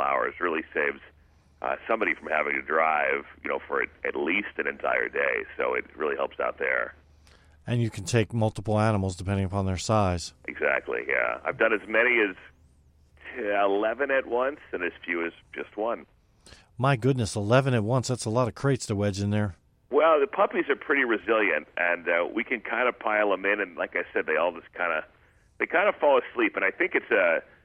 hours really saves somebody from having to drive, for at least an entire day. So it really helps out there. And you can take multiple animals depending upon their size. Exactly, yeah. I've done as many as 11 at once and as few as just one. My goodness, 11 at once. That's a lot of crates to wedge in there. Well, the puppies are pretty resilient, and we can kind of pile them in, and like I said, they all just kind of fall asleep. And I think it's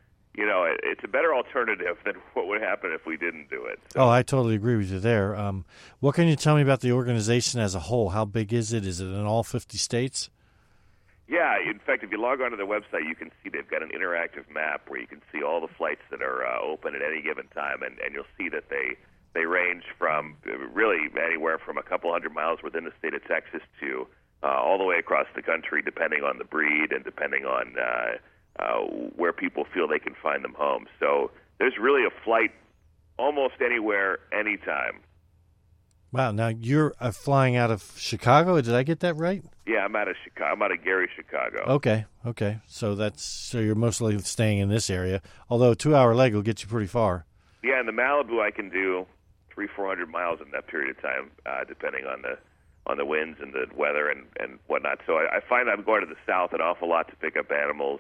a better alternative than what would happen if we didn't do it. So. Oh, I totally agree with you there. What can you tell me about the organization as a whole? How big is it? Is it in all 50 states? Yeah, in fact, if you log onto their website, you can see they've got an interactive map where you can see all the flights that are open at any given time, and you'll see that they range from really anywhere from a couple hundred miles within the state of Texas to all the way across the country, depending on the breed and depending on where people feel they can find them homes. So there's really a flight almost anywhere, anytime. Wow. Now, you're flying out of Chicago. Did I get that right? Yeah, I'm out of Chicago. I'm out of Gary, Chicago. Okay. So you're mostly staying in this area, although a 2-hour leg will get you pretty far. Yeah, in the Malibu, I can do 300-400 miles in that period of time, depending on the winds and the weather and whatnot. So I find I'm going to the south an awful lot to pick up animals.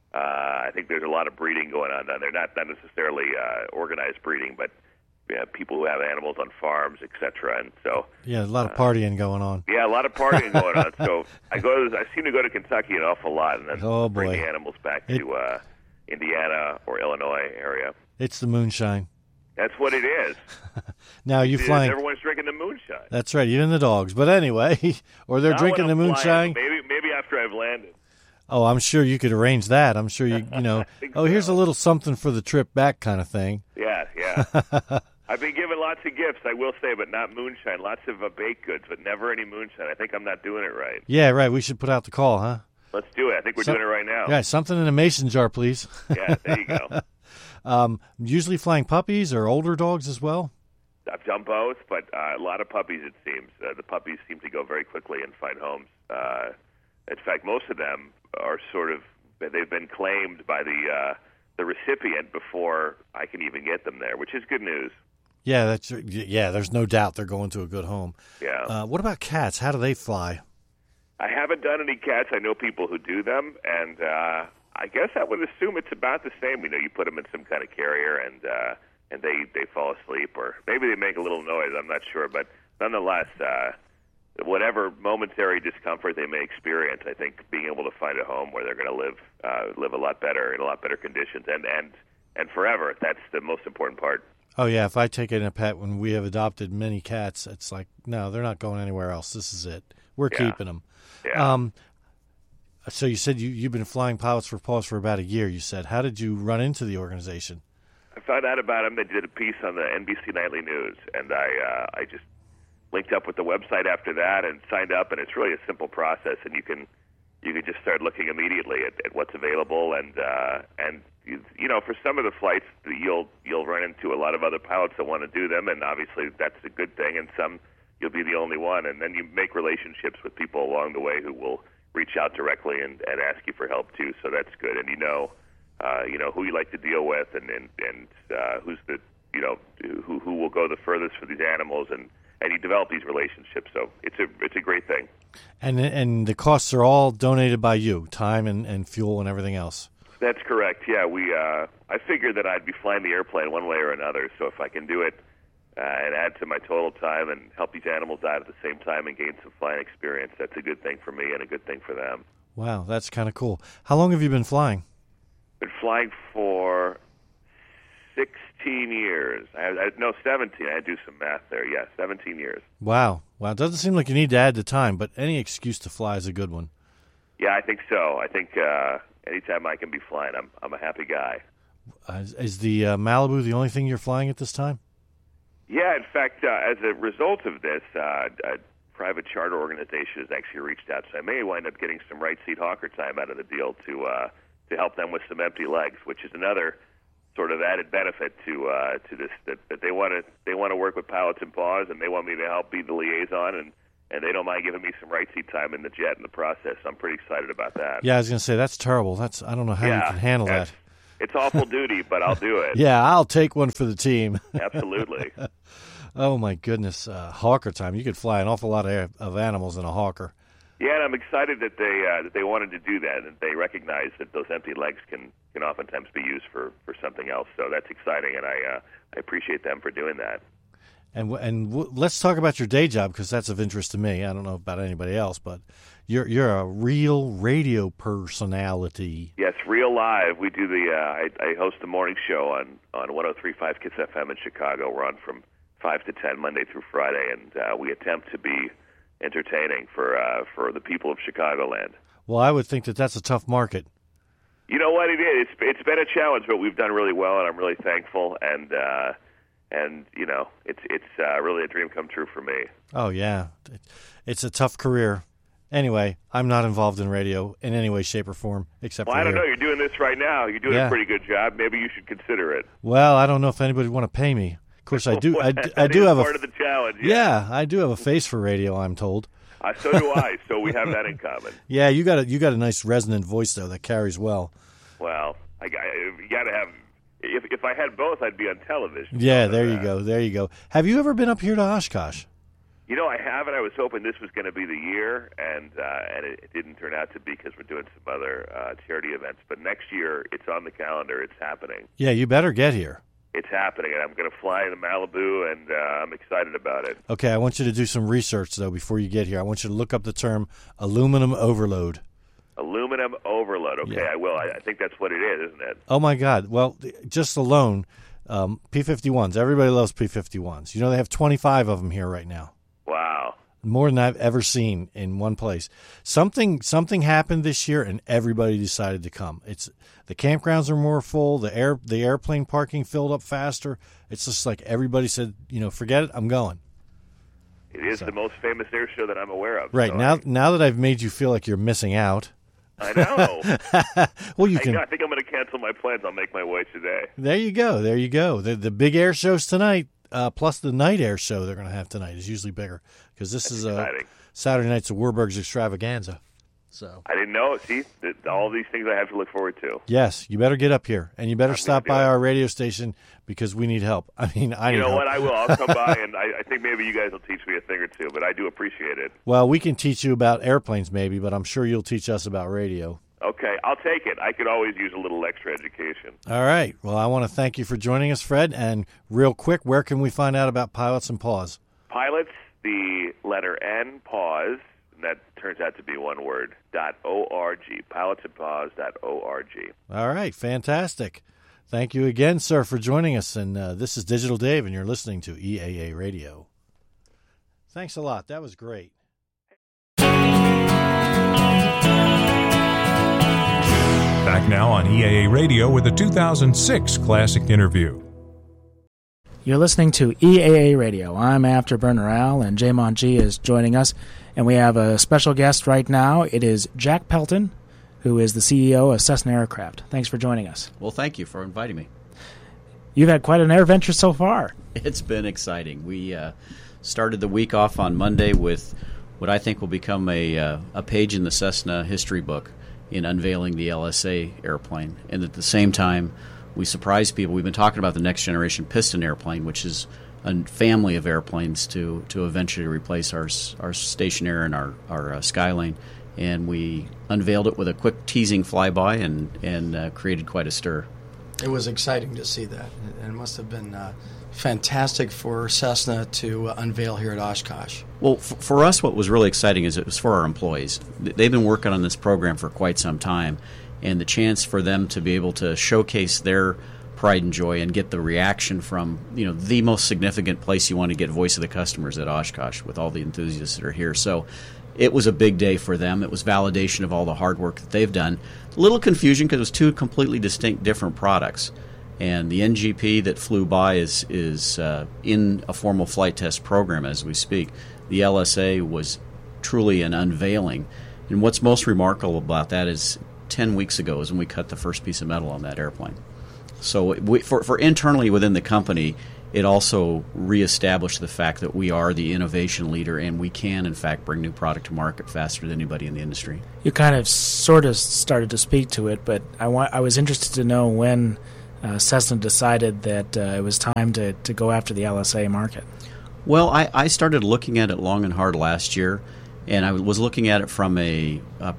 I think there's a lot of breeding going on down there, not necessarily organized breeding, but people who have animals on farms, etc. And so a lot of partying going on. Yeah, a lot of partying going on. So I seem to go to Kentucky an awful lot, and then bring the animals back to Indiana or Illinois area. It's the moonshine. That's what it is. Now you flying. Everyone's drinking the moonshine. That's right, even the dogs. But anyway, or they're drinking the moonshine. Maybe after I've landed. Oh, I'm sure you could arrange that. I'm sure you here's a little something for the trip back kind of thing. Yeah. I've been given lots of gifts, I will say, but not moonshine. Lots of baked goods, but never any moonshine. I think I'm not doing it right. Yeah, right. We should put out the call, huh? Let's do it. I think we're doing it right now. Yeah, something in a mason jar, please. Yeah, there you go. Usually flying puppies or older dogs as well? I've done both, but a lot of puppies, it seems. The puppies seem to go very quickly and find homes. In fact, most of them are they've been claimed by the recipient before I can even get them there, which is good news. Yeah, there's no doubt they're going to a good home. Yeah. What about cats? How do they fly? I haven't done any cats. I know people who do them, and I guess I would assume it's about the same. You put them in some kind of carrier, and they fall asleep, or maybe they make a little noise. I'm not sure, but nonetheless, whatever momentary discomfort they may experience, I think being able to find a home where they're going to live a lot better in a lot better conditions, and forever. That's the most important part. Oh, yeah, if I take in a pet when we have adopted many cats, it's like, no, they're not going anywhere else. This is it. We're keeping them. Yeah. So you said you've been flying Pilots for Paws for about a year, you said. How did you run into the organization? I found out about them. They did a piece on the NBC Nightly News, and I just linked up with the website after that and signed up, and it's really a simple process, and you can just start looking immediately at what's available, and for some of the flights you'll run into a lot of other pilots that want to do them, and obviously that's a good thing, and some you'll be the only one, and then you make relationships with people along the way who will reach out directly and ask you for help too, so that's good, and you know who you like to deal with, and who's the who will go the furthest for these animals, and you develop these relationships. So it's a great thing. And the costs are all donated by you, time and fuel and everything else. That's correct. Yeah, I figured that I'd be flying the airplane one way or another. So if I can do it and add to my total time and help these animals out at the same time and gain some flying experience, that's a good thing for me and a good thing for them. Wow, that's kind of cool. How long have you been flying? Been flying for 16 years. 17. I do some math there. Yeah, 17 years. Wow. It doesn't seem like you need to add the time, but any excuse to fly is a good one. Yeah, I think so. I think anytime I can be flying, I'm a happy guy. Is the Malibu the only thing you're flying at this time? Yeah, in fact, as a result of this, a private charter organization has actually reached out, so I may wind up getting some right seat hawker time out of the deal to help them with some empty legs, which is another sort of added benefit to this, that they want to work with Pilots and Paws, and they want me to help be the liaison, and they don't mind giving me some right seat time in the jet in the process. I'm pretty excited about that. Yeah, I was going to say that's terrible. I don't know how you can handle that. It's awful duty, but I'll do it. Yeah, I'll take one for the team. Absolutely. Oh, my goodness. Hawker time. You could fly an awful lot of animals in a Hawker. Yeah, and I'm excited that they wanted to do that, and they recognize that those empty legs can oftentimes be used for something else. So that's exciting, and I appreciate them for doing that. And let's talk about your day job, because that's of interest to me. I don't know about anybody else, but you're a real radio personality. Yes, Real Live. We do I host the morning show on 103.5 Kiss FM in Chicago. We're on from 5 to 10 Monday through Friday, and we attempt to be entertaining for the people of Chicagoland. Well, I would think that that's a tough market. You know what? It is. It's been a challenge, but we've done really well, and I'm really thankful. And you know, it's really a dream come true for me. Oh yeah, it's a tough career. Anyway, I'm not involved in radio in any way, shape, or form, except for I don't here. know. You're doing this right now. You're doing a pretty good job. Maybe you should consider it. Well, I don't know if anybody would want to pay me. Of course, I do. I do have part of the challenge. Yeah, I do have a face for radio, I'm told. So do I. So we have that in common. Yeah, you got a nice resonant voice though that carries well. Well, you got to have. If I had both, I'd be on television. Yeah, there you go. There you go. Have you ever been up here to Oshkosh? You know, I haven't. I was hoping this was going to be the year, and it didn't turn out to be because we're doing some other charity events. But next year, it's on the calendar. It's happening. Yeah, you better get here. It's happening, and I'm going to fly to Malibu, and I'm excited about it. Okay, I want you to do some research, though, before you get here. I want you to look up the term aluminum overload. Aluminum overload. Okay, yeah. I will. I think that's what it is, isn't it? Oh, my God. Well, just alone, P-51s. Everybody loves P-51s. You know, they have 25 of them here right now. Wow. More than I've ever seen in one place. Something happened this year, and everybody decided to come. The campgrounds are more full. The airplane parking filled up faster. It's just like everybody said, you know, forget it, I'm going. It is the most famous air show that I'm aware of. Right. So now that I've made you feel like you're missing out. I know. Well, I think I'm going to cancel my plans. I'll make my way today. There you go. There you go. The big air shows tonight, plus the night air show they're going to have tonight is usually bigger because this is Saturday night's a Warburg's extravaganza. So I didn't know. See, all these things I have to look forward to. Yes, you better get up here, and you better stop by our radio station because we need help. I mean, I need help. You know what? I will. I'll come by, and I think maybe you guys will teach me a thing or two, but I do appreciate it. Well, we can teach you about airplanes maybe, but I'm sure you'll teach us about radio. Okay, I'll take it. I could always use a little extra education. All right. Well, I want to thank you for joining us, Fred, and real quick, where can we find out about Pilots and Paws? Pilots, the letter N, Paws. That turns out to be one word, .org, pilotsandpaws.org. All right, fantastic. Thank you again, sir, for joining us. And this is Digital Dave, and you're listening to EAA Radio. Thanks a lot. That was great. Back now on EAA Radio with a 2006 classic interview. You're listening to EAA Radio. I'm Afterburner Al, and Jaymon G is joining us. And we have a special guest right now. It is Jack Pelton, who is the CEO of Cessna Aircraft. Thanks for joining us. Well, thank you for inviting me. You've had quite an air venture so far. It's been exciting. We started the week off on Monday with what I think will become a page in the Cessna history book in unveiling the LSA airplane. And at the same time, we surprised people. We've been talking about the next generation piston airplane, which is a family of airplanes to eventually replace our Stationair and our Skylane, and we unveiled it with a quick teasing flyby and created quite a stir. It was exciting to see that, and it must have been fantastic for Cessna to unveil here at Oshkosh. Well, for us, what was really exciting is it was for our employees. They've been working on this program for quite some time, and the chance for them to be able to showcase their pride and joy and get the reaction from, you know, the most significant place you want to get voice of the customers at Oshkosh with all the enthusiasts that are here. So it was a big day for them. It was validation of all the hard work that they've done. A little confusion because it was two completely distinct different products. And the NGP that flew by is in a formal flight test program as we speak. The LSA was truly an unveiling. And what's most remarkable about that is 10 weeks ago is when we cut the first piece of metal on that airplane. So for internally within the company, it also reestablished the fact that we are the innovation leader and we can, in fact, bring new product to market faster than anybody in the industry. You kind of sort of started to speak to it, but I was interested to know when Cessna decided that it was time to go after the LSA market. Well, I started looking at it long and hard last year, and I was looking at it from maybe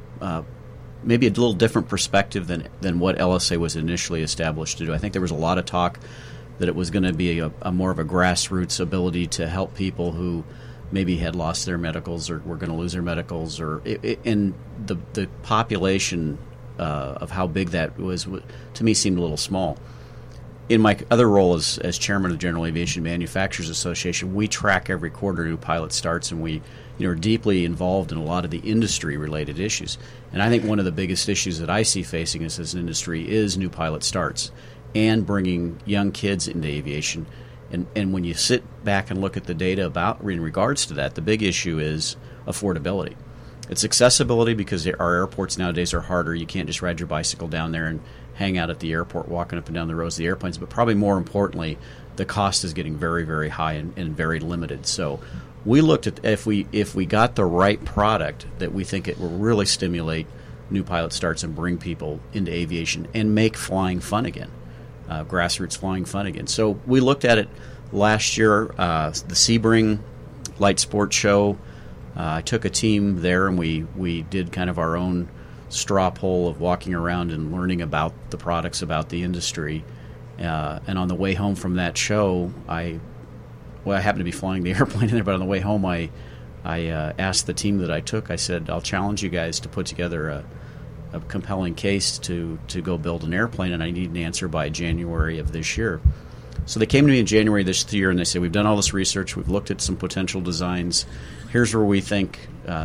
a little different perspective than what LSA was initially established to do. I think there was a lot of talk that it was going to be a more of a grassroots ability to help people who maybe had lost their medicals or were going to lose their medicals, and the population of how big that was, to me, seemed a little small. In my other role as chairman of the General Aviation Manufacturers Association, we track every quarter new pilot starts, and we are deeply involved in a lot of the industry-related issues. And I think one of the biggest issues that I see facing us as an industry is new pilot starts and bringing young kids into aviation. And when you sit back and look at the data in regards to that, the big issue is affordability. It's accessibility because our airports nowadays are harder. You can't just ride your bicycle down there and hang out at the airport walking up and down the rows of the airplanes. But probably more importantly, the cost is getting very, very high and very limited. So we looked at if we got the right product that we think it will really stimulate new pilot starts and bring people into aviation and make flying fun again. Grassroots flying fun again. So we looked at it last year, the Sebring Light Sports Show. I took a team there and we did kind of our own straw poll of walking around and learning about the products, about the industry. And on the way home from that show, I happened to be flying the airplane in there, but on the way home I asked the team that I took, I said, I'll challenge you guys to put together a compelling case to go build an airplane, and I need an answer by January of this year. So they came to me in January this year, and they said, we've done all this research, we've looked at some potential designs, here's what we think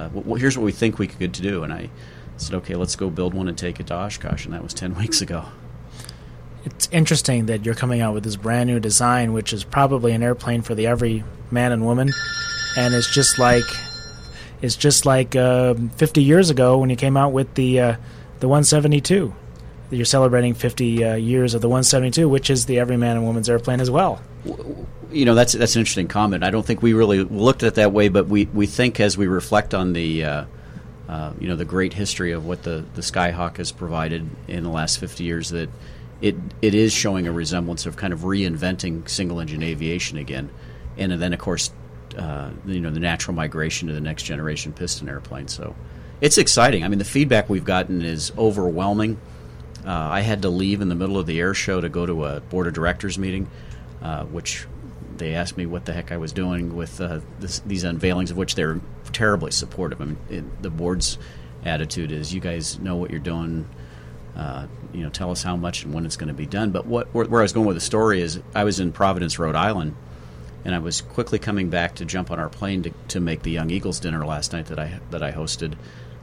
we could do. And I said, okay, let's go build one and take it to Oshkosh, and that was 10 weeks ago. It's interesting that you're coming out with this brand new design, which is probably an airplane for the every man and woman, and it's just like 50 years ago when you came out with the 172. You're celebrating 50 years of the 172, which is the every man and woman's airplane as well. That's an interesting comment. I don't think we really looked at it that way, but we think as we reflect on the the great history of what the Skyhawk has provided in the last 50 years, that it is showing a resemblance of kind of reinventing single-engine aviation again. And then, of course, the natural migration to the next generation piston airplane. So it's exciting. I mean, the feedback we've gotten is overwhelming. I had to leave in the middle of the air show to go to a board of directors meeting, which they asked me what the heck I was doing with these unveilings, of which they're terribly supportive. I mean, the board's attitude is, you guys know what you're doing. Tell us how much and when it's going to be done. But where I was going with the story is, I was in Providence, Rhode Island, and I was quickly coming back to jump on our plane to make the Young Eagles dinner last night that I hosted.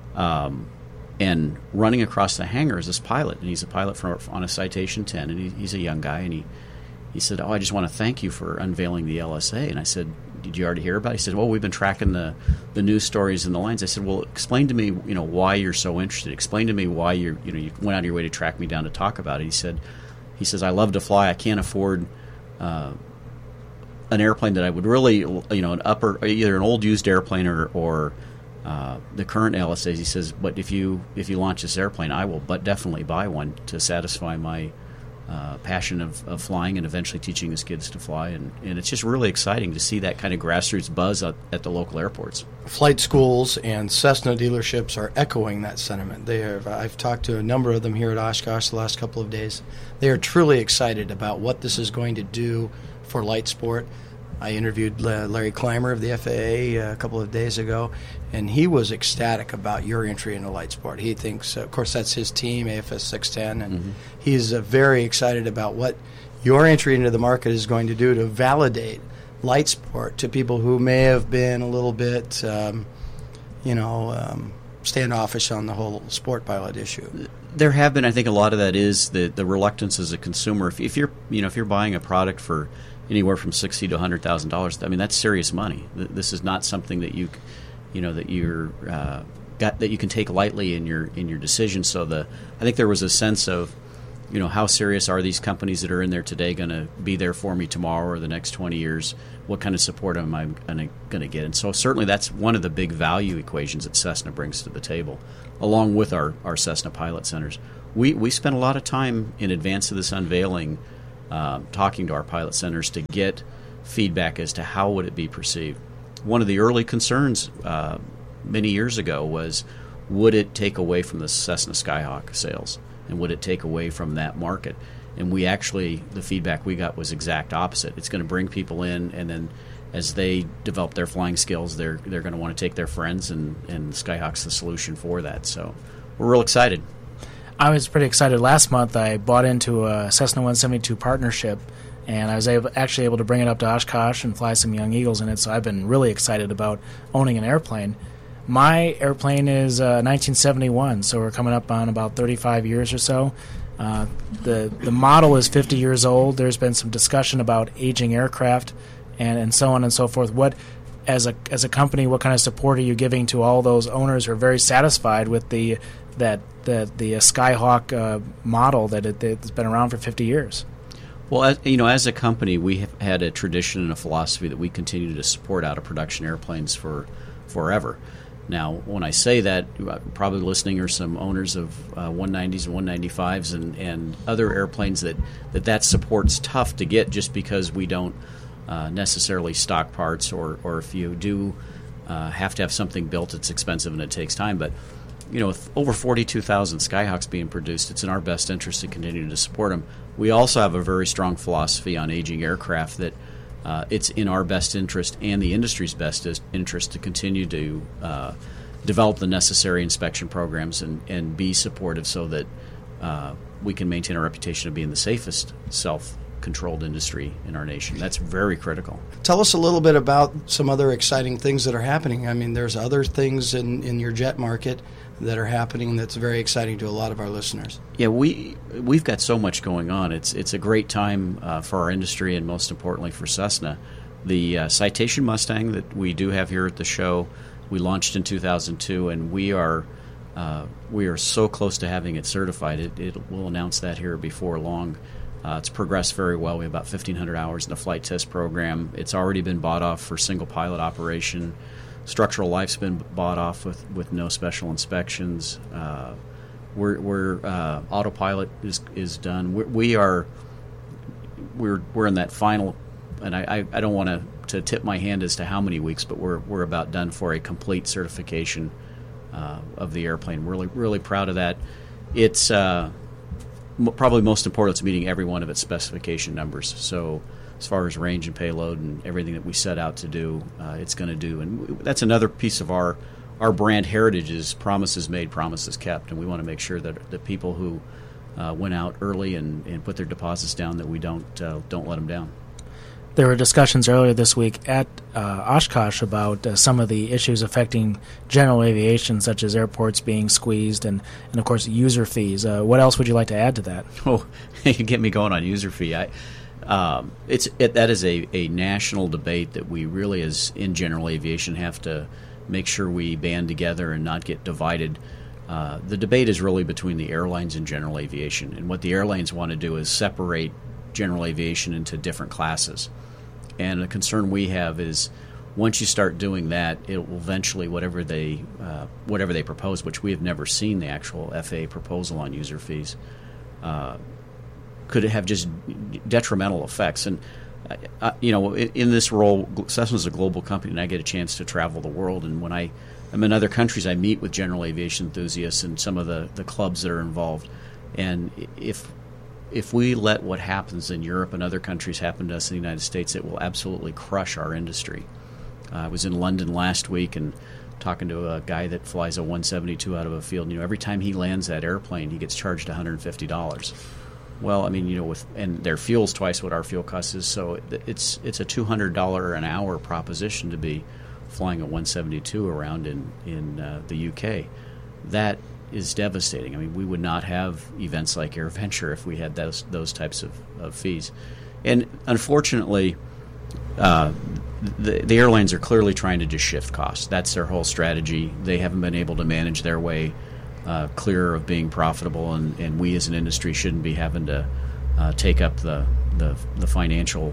And running across the hangar is this pilot, and he's a pilot on a Citation 10, and he's a young guy, and he said, I just want to thank you for unveiling the LSA. And I said, did you already hear about it? He said, well, we've been tracking the news stories and the lines. I said, well, explain to me, why you're so interested. Explain to me why you went out of your way to track me down to talk about it. He says, I love to fly. I can't afford an airplane that I would really, either an old used airplane or the current LSAs. He says, but if you launch this airplane, I will definitely buy one to satisfy my passion of flying and eventually teaching his kids to fly. And it's just really exciting to see that kind of grassroots buzz at the local airports. Flight schools and Cessna dealerships are echoing that sentiment. I've talked to a number of them here at Oshkosh the last couple of days. They are truly excited about what this is going to do for light sport. I interviewed Larry Clymer of the FAA a couple of days ago, and he was ecstatic about your entry into light sport. He thinks, of course, that's his team, AFS 610, and he's very excited about what your entry into the market is going to do to validate light sport to people who may have been a little bit, standoffish on the whole sport pilot issue. There have been. I think a lot of that is the reluctance as a consumer. If you're buying a product for anywhere from $60,000 to $100,000. I mean, that's serious money. This is not something that you can take lightly in your decision. So I think there was a sense of, how serious are these companies that are in there today going to be there for me tomorrow or the next 20 years? What kind of support am I going to get? And so certainly that's one of the big value equations that Cessna brings to the table, along with our Cessna Pilot Centers. We spent a lot of time in advance of this unveiling talking to our pilot centers to get feedback as to how would it be perceived. One of the early concerns many years ago was, would it take away from the Cessna Skyhawk sales, and would it take away from that market? And the feedback we got was exact opposite. It's going to bring people in, and then as they develop their flying skills, they're going to want to take their friends, and Skyhawk's the solution for that. So we're real excited. I was pretty excited. Last month I bought into a Cessna 172 partnership, and I was actually able to bring it up to Oshkosh and fly some Young Eagles in it, so I've been really excited about owning an airplane. My airplane is 1971, so we're coming up on about 35 years or so. The model is 50 years old. There's been some discussion about aging aircraft and so on and so forth. What, as a company, what kind of support are you giving to all those owners who are very satisfied with the Skyhawk model that's been around for 50 years? Well, as a company, we have had a tradition and a philosophy that we continue to support out of production airplanes for forever. Now, when I say that, probably listening are some owners of 190s and 195s and other airplanes that support's tough to get just because we don't necessarily stock parts, or if you do have to have something built, it's expensive and it takes time. But with over 42,000 Skyhawks being produced, it's in our best interest to continue to support them. We also have a very strong philosophy on aging aircraft that it's in our best interest and the industry's best interest to continue to develop the necessary inspection programs and be supportive so that we can maintain our reputation of being the safest self-controlled industry in our nation. That's very critical. Tell us a little bit about some other exciting things that are happening. I mean, there's other things in your jet market that are happening that's very exciting to a lot of our listeners. Yeah, we've got so much going on. It's a great time for our industry and most importantly for Cessna. The Citation Mustang that we do have here at the show, we launched in 2002, and we are so close to having it certified. We'll announce that here before long. It's progressed very well. We have about 1,500 hours in the flight test program. It's already been bought off for single pilot operation. Structural life's been bought off with no special inspections. We're autopilot is done. We're in that final, and I don't want to tip my hand as to how many weeks, but we're about done for a complete certification of the airplane. Really proud of that. It's probably most important. It's meeting every one of its specification numbers. So as far as range and payload and everything that we set out to do, it's going to do. And that's another piece of our brand heritage is promises made, promises kept. And we want to make sure that the people who went out early and put their deposits down, that we don't let them down. There were discussions earlier this week at Oshkosh about some of the issues affecting general aviation, such as airports being squeezed and of course, user fees. What else would you like to add to that? Oh, you get me going on user fee. That is a national debate that we really, as in general aviation, have to make sure we band together and not get divided. The debate is really between the airlines and general aviation, and what the airlines want to do is separate general aviation into different classes. And the concern we have is once you start doing that, it will eventually, whatever they propose, which we have never seen the actual FAA proposal on user fees, could have just detrimental effects. And in this role, Cessna's a global company, and I get a chance to travel the world. And when I'm in other countries, I meet with general aviation enthusiasts and some of the clubs that are involved. And if we let what happens in Europe and other countries happen to us in the United States, it will absolutely crush our industry. I was in London last week and talking to a guy that flies a 172 out of a field. Every time he lands that airplane, he gets charged $150. Well, I mean, and their fuel's twice what our fuel cost is, so it's a $200 an hour proposition to be flying a 172 around in the UK. That is devastating. I mean, we would not have events like AirVenture if we had those types of fees. And unfortunately, the airlines are clearly trying to just shift costs. That's their whole strategy. They haven't been able to manage their way clear of being profitable, and we as an industry shouldn't be having to take up the financial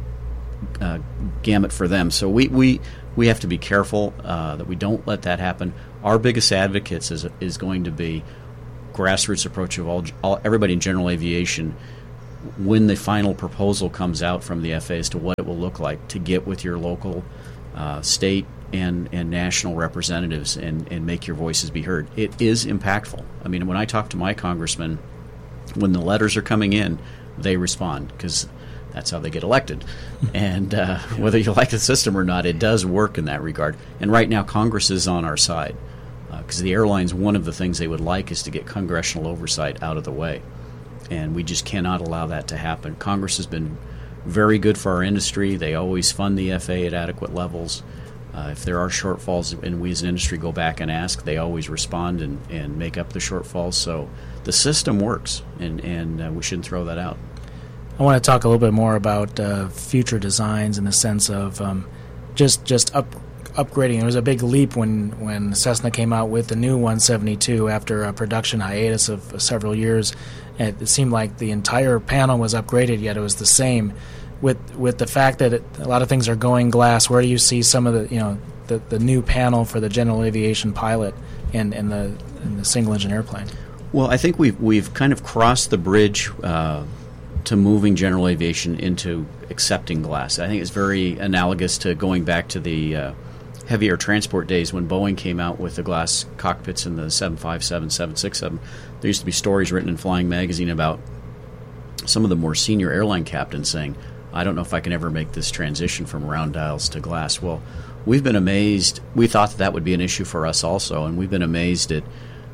gamut for them. So we have to be careful that we don't let that happen. Our biggest advocates is going to be grassroots approach of everybody in general aviation. When the final proposal comes out from the FAA as to what it will look like, to get with your local, state, and national representatives and make your voices be heard. It is impactful. I mean, when I talk to my congressman, when the letters are coming in, they respond because that's how they get elected. And whether you like the system or not, it does work in that regard. And right now, Congress is on our side because the airlines, one of the things they would like is to get congressional oversight out of the way. And we just cannot allow that to happen. Congress has been very good for our industry. They always fund the FAA at adequate levels. If there are shortfalls and we as an industry go back and ask, they always respond and make up the shortfalls. So the system works, and we shouldn't throw that out. I want to talk a little bit more about future designs in the sense of just upgrading. There was a big leap when Cessna came out with the new 172 after a production hiatus of several years. It seemed like the entire panel was upgraded, yet it was the same. With the fact that a lot of things are going glass, where do you see some of the new panel for the general aviation pilot and the single engine airplane? Well, I think we've kind of crossed the bridge to moving general aviation into accepting glass. I think it's very analogous to going back to the heavy air transport days when Boeing came out with the glass cockpits in the 757, 767. There used to be stories written in Flying Magazine about some of the more senior airline captains saying, I don't know if I can ever make this transition from round dials to glass. Well, we've been amazed. We thought that would be an issue for us also, and we've been amazed at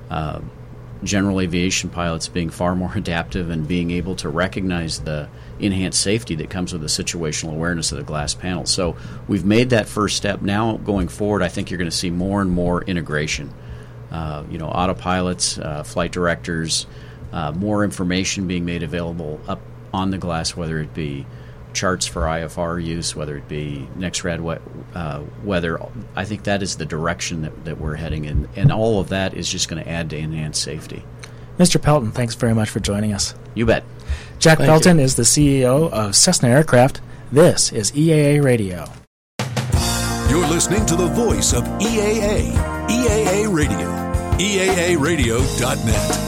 general aviation pilots being far more adaptive and being able to recognize the enhanced safety that comes with the situational awareness of the glass panel. So we've made that first step. Now going forward, I think you're going to see more and more integration. Autopilots, flight directors, more information being made available up on the glass, whether it be charts for IFR use, whether it be NEXRAD weather. I think that is the direction that we're heading in, and all of that is just going to add to enhanced safety. Mr. Pelton, thanks very much for joining us. You bet. Jack Pelton is the CEO of Cessna Aircraft. This is EAA Radio. You're listening to the voice of EAA, EAA Radio, EAAradio.net.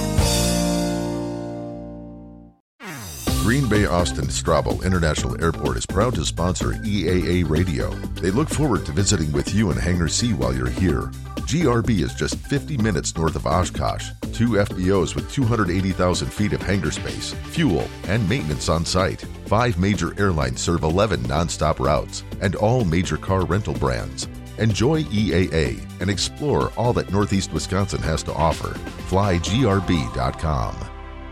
Green Bay Austin Straubel International Airport is proud to sponsor EAA Radio. They look forward to visiting with you in Hangar C while you're here. GRB is just 50 minutes north of Oshkosh. 2 FBOs with 280,000 feet of hangar space, fuel, and maintenance on site. 5 major airlines serve 11 nonstop routes and all major car rental brands. Enjoy EAA and explore all that Northeast Wisconsin has to offer. FlyGRB.com.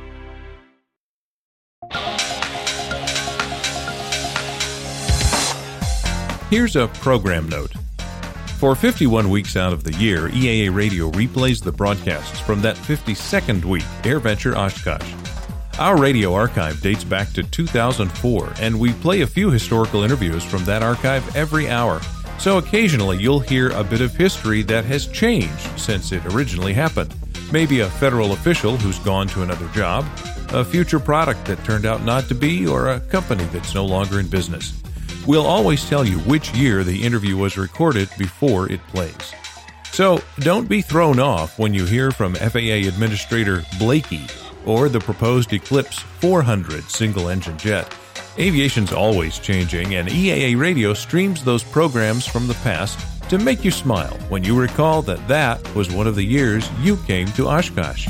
Here's a program note. For 51 weeks out of the year, EAA Radio replays the broadcasts from that 52nd week, AirVenture Oshkosh. Our radio archive dates back to 2004, and we play a few historical interviews from that archive every hour. So occasionally you'll hear a bit of history that has changed since it originally happened. Maybe a federal official who's gone to another job, a future product that turned out not to be, or a company that's no longer in business. We'll always tell you which year the interview was recorded before it plays. So don't be thrown off when you hear from FAA Administrator Blakey or the proposed Eclipse 400 single-engine jet. Aviation's always changing, and EAA Radio streams those programs from the past to make you smile when you recall that was one of the years you came to Oshkosh.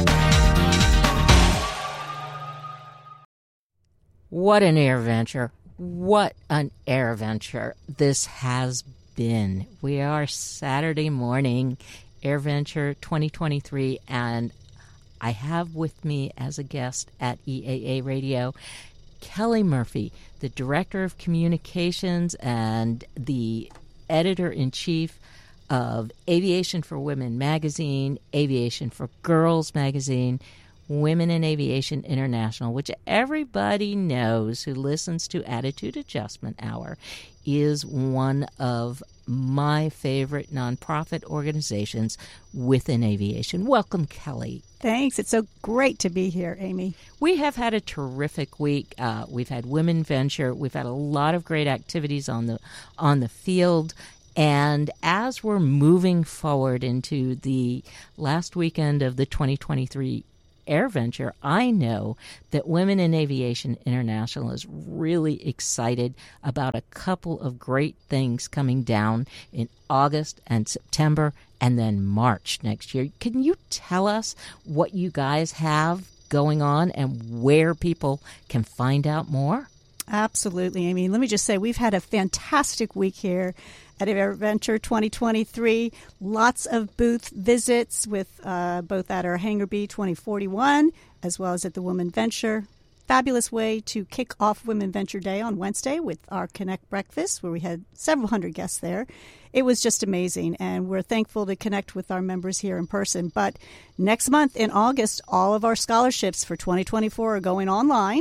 What an AirVenture. What an AirVenture this has been. We are Saturday morning, AirVenture 2023, and I have with me as a guest at EAA Radio, Kelly Murphy, the Director of Communications and the Editor-in-Chief of Aviation for Women magazine, Aviation for Girls magazine. Women in Aviation International, which everybody knows who listens to Attitude Adjustment Hour, is one of my favorite nonprofit organizations within aviation. Welcome, Kelly. Thanks. It's so great to be here, Amy. We have had a terrific week. We've had Women Venture. We've had a lot of great activities on the field. And as we're moving forward into the last weekend of the 2023 AirVenture, I know that Women in Aviation International is really excited about a couple of great things coming down in August and September and then March next year. Can you tell us what you guys have going on and where people can find out more? Absolutely, Amy. Let me just say we've had a fantastic week here at AirVenture 2023. Lots of booth visits with both at our Hangar B 2041 as well as at the Women Venture. Fabulous way to kick off Women Venture Day on Wednesday with our Connect Breakfast, where we had several hundred guests there. It was just amazing, and we're thankful to connect with our members here in person. But next month in August, all of our scholarships for 2024 are going online,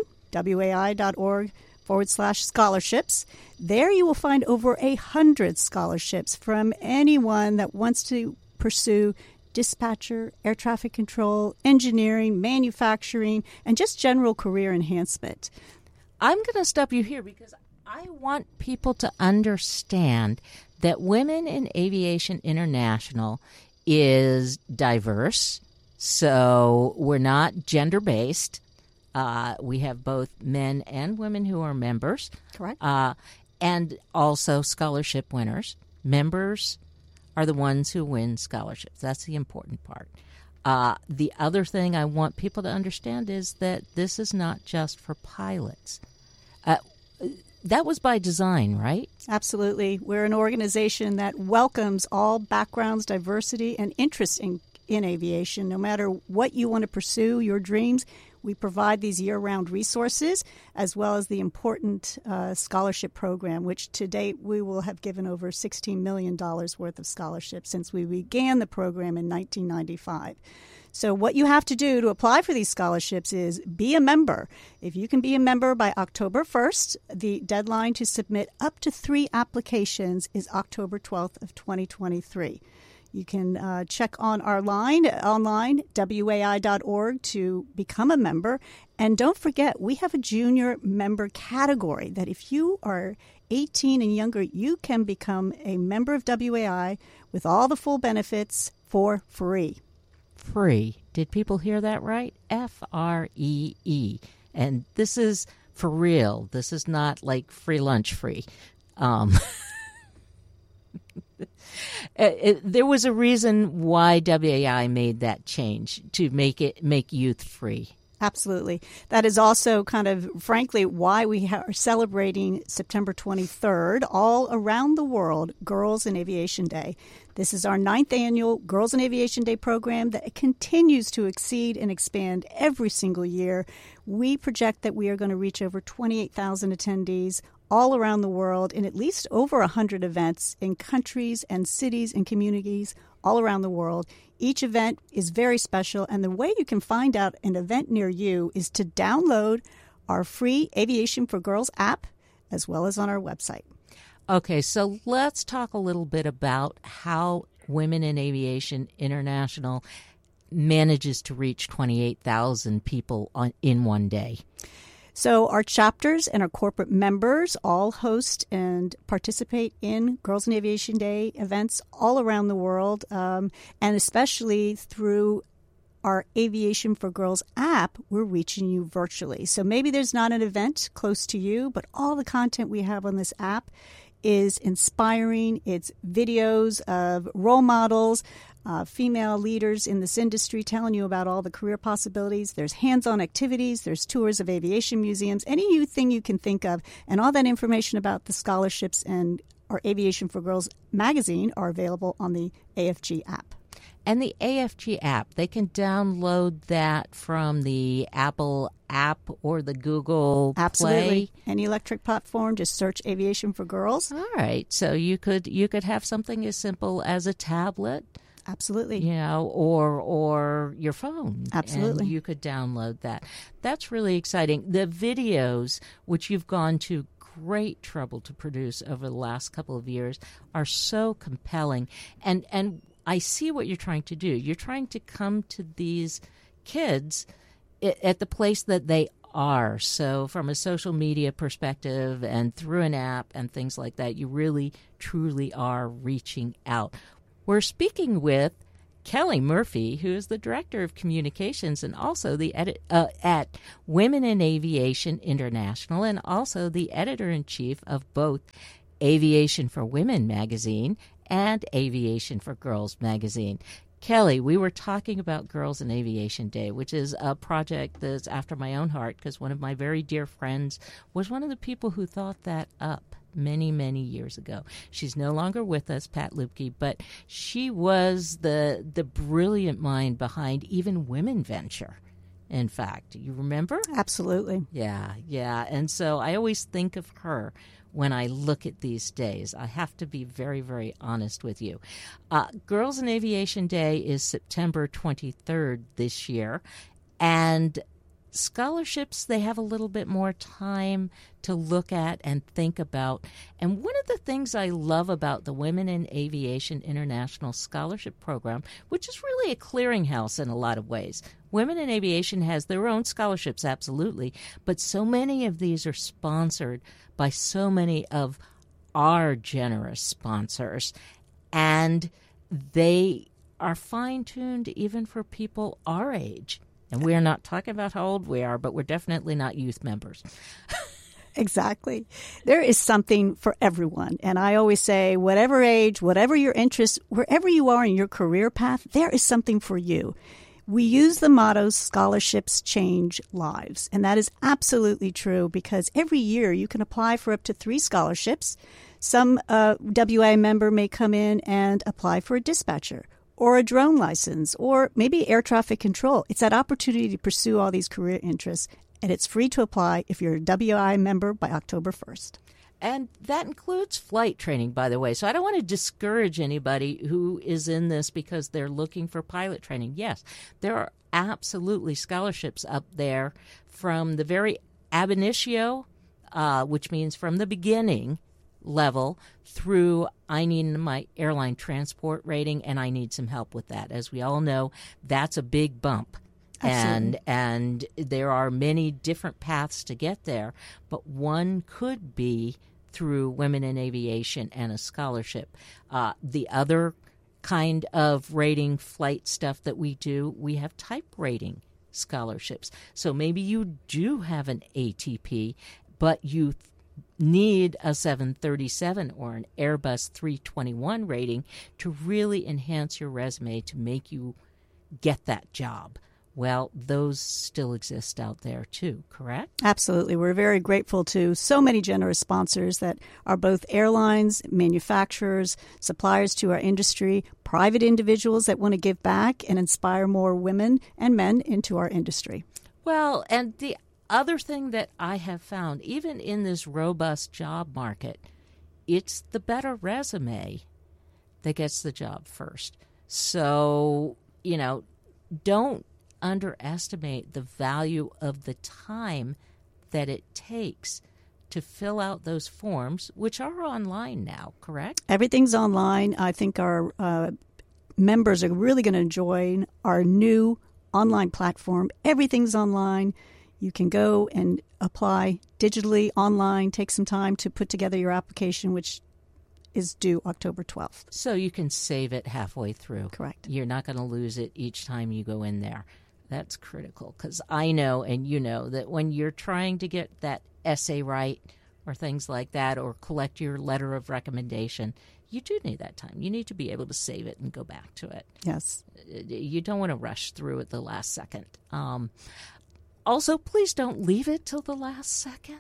wai.org/scholarships. There you will find over 100 scholarships from anyone that wants to pursue dispatcher, air traffic control, engineering, manufacturing, and just general career enhancement. I'm going to stop you here because I want people to understand that Women in Aviation International is diverse, so we're not gender-based. We have both men and women who are members. Correct. And also scholarship winners. Members are the ones who win scholarships. That's the important part. The other thing I want people to understand is that this is not just for pilots. That was by design, right? Absolutely. We're an organization that welcomes all backgrounds, diversity, and interest in aviation. No matter what you want to pursue, your dreams, we provide these year-round resources as well as the important scholarship program, which to date we will have given over $16 million worth of scholarships since we began the program in 1995. So what you have to do to apply for these scholarships is be a member. If you can be a member by October 1st, the deadline to submit up to 3 applications is October 12th of 2023. You can check on our online, wai.org, to become a member. And don't forget, we have a junior member category that if you are 18 and younger, you can become a member of WAI with all the full benefits for free. Free. Did people hear that right? Free. And this is for real. This is not like free lunch free. There was a reason why WAI made that change to make youth free. Absolutely. That is also kind of, frankly, why we are celebrating September 23rd all around the world, Girls in Aviation Day. This is our 9th annual Girls in Aviation Day program that continues to exceed and expand every single year. We project that we are going to reach over 28,000 attendees all around the world in at least over 100 events in countries and cities and communities all around the world. Each event is very special, and the way you can find out an event near you is to download our free Aviation for Girls app as well as on our website. Okay, so let's talk a little bit about how Women in Aviation International manages to reach 28,000 people in one day. So our chapters and our corporate members all host and participate in Girls in Aviation Day events all around the world, and especially through our Aviation for Girls app, we're reaching you virtually. So maybe there's not an event close to you, but all the content we have on this app is inspiring. It's videos of role models, female leaders in this industry telling you about all the career possibilities. There's hands-on activities. There's tours of aviation museums, any new thing you can think of. And all that information about the scholarships and our Aviation for Girls magazine are available on the AFG app. And the AFG app, they can download that from the Apple app or the Google Absolutely. Play. Any electric platform, just search Aviation for Girls. All right. So you could have something as simple as a tablet Absolutely. You know, or your phone. Absolutely. And you could download that. That's really exciting. The videos, which you've gone to great trouble to produce over the last couple of years, are so compelling. And I see what you're trying to do. You're trying to come to these kids at the place that they are. So from a social media perspective and through an app and things like that, you really, truly are reaching out. We're speaking with Kelly Murphy, who is the Director of Communications and also the at Women in Aviation International, and also the Editor-in-Chief of both Aviation for Women magazine and Aviation for Girls magazine. Kelly, we were talking about Girls in Aviation Day, which is a project that's after my own heart because one of my very dear friends was one of the people who thought that up many, many years ago. She's no longer with us, Pat Lupke, but she was the brilliant mind behind even Women Venture. In fact, you remember? Absolutely. Yeah. And so I always think of her when I look at these days. I have to be very, very honest with you. Girls in Aviation Day is September 23rd this year, and scholarships, they have a little bit more time to look at and think about. And one of the things I love about the Women in Aviation International Scholarship Program, which is really a clearinghouse in a lot of ways. Women in Aviation has their own scholarships, absolutely, but so many of these are sponsored by so many of our generous sponsors, and they are fine-tuned even for people our age. And we are not talking about how old we are, but we're definitely not youth members. Exactly. There is something for everyone. And I always say, whatever age, whatever your interest, wherever you are in your career path, there is something for you. We use the motto, scholarships change lives. And that is absolutely true because every year you can apply for up to 3 scholarships. Some WA member may come in and apply for a dispatcher or a drone license, or maybe air traffic control. It's that opportunity to pursue all these career interests, and it's free to apply if you're a WI member by October 1st. And that includes flight training, by the way. So I don't want to discourage anybody who is in this because they're looking for pilot training. Yes, there are absolutely scholarships up there from the very ab initio, which means from the beginning level, through I need my airline transport rating and I need some help with that. As we all know, that's a big bump. And there are many different paths to get there, but one could be through Women in Aviation and a scholarship. The other kind of rating flight stuff that we do, we have type rating scholarships. So maybe you do have an ATP, but you need a 737 or an Airbus 321 rating to really enhance your resume to make you get that job. Well, those still exist out there too, correct? Absolutely. We're very grateful to so many generous sponsors that are both airlines, manufacturers, suppliers to our industry, private individuals that want to give back and inspire more women and men into our industry. Well, and the other thing that I have found, even in this robust job market, it's the better resume that gets the job first. So, don't underestimate the value of the time that it takes to fill out those forms, which are online now, correct? Everything's online. I think our members are really going to enjoy our new online platform. Everything's online. You can go and apply digitally, online, take some time to put together your application, which is due October 12th. So you can save it halfway through. Correct. You're not going to lose it each time you go in there. That's critical because I know and you know that when you're trying to get that essay right or things like that or collect your letter of recommendation, you do need that time. You need to be able to save it and go back to it. Yes. You don't want to rush through at the last second. Also, please don't leave it till the last second.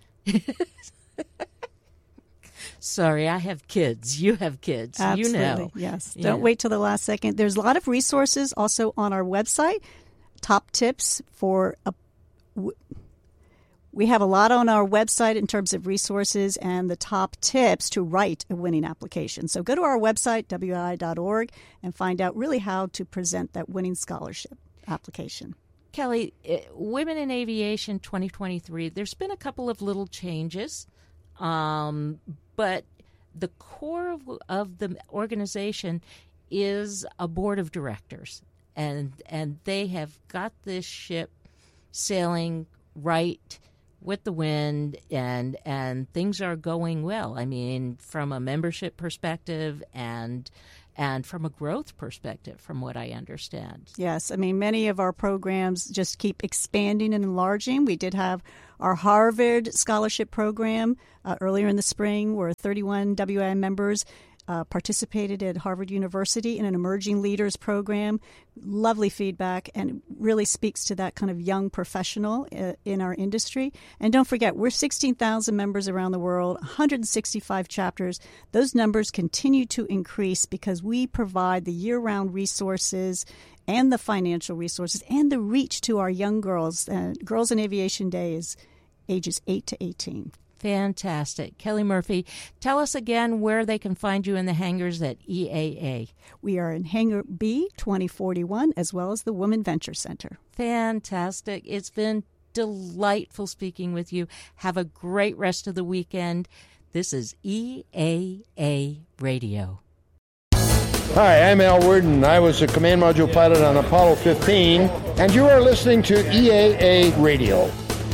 Sorry, I have kids. You have kids. Absolutely. You know. Yes. Yeah. Don't wait till the last second. There's a lot of resources also on our website. Top tips for We have a lot on our website in terms of resources and the top tips to write a winning application. So go to our website, wi.org, and find out really how to present that winning scholarship application. Kelly, Women in Aviation 2023, there's been a couple of little changes, but the core of the organization is a board of directors, and they have got this ship sailing right with the wind, and things are going well. I mean, from a membership perspective and from a growth perspective, from what I understand. Yes, I mean, many of our programs just keep expanding and enlarging. We did have our Harvard Scholarship Program earlier in the spring, where 31 WI members participated at Harvard University in an Emerging Leaders program. Lovely feedback, and really speaks to that kind of young professional in our industry. And don't forget, we're 16,000 members around the world, 165 chapters. Those numbers continue to increase because we provide the year-round resources and the financial resources and the reach to our young girls. Girls in Aviation Day is ages 8 to 18. Fantastic. Kelly Murphy, tell us again where they can find you in the hangars at EAA. We are in Hangar B 2041, as well as the Women Venture Center. Fantastic. It's been delightful speaking with you. Have a great rest of the weekend. This is EAA Radio. Hi, I'm Al Worden. I was a command module pilot on Apollo 15, and you are listening to EAA Radio.